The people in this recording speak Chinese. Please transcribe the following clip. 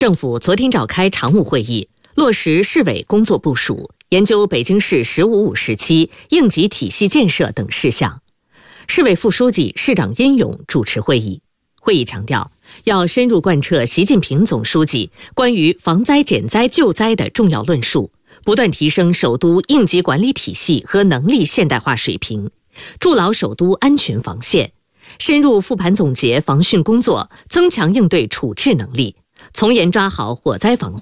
政府昨天召开常务会议，落实市委工作部署，研究北京市“15+5”时期应急体系建设等事项。市委副书记、市长殷勇主持会议。会议强调，要深入贯彻习近平总书记关于防灾减灾救灾的重要论述，不断提升首都应急管理体系和能力现代化水平，筑牢首都安全防线，深入复盘总结防汛工作，增强应对处置能力，从严抓好火灾防护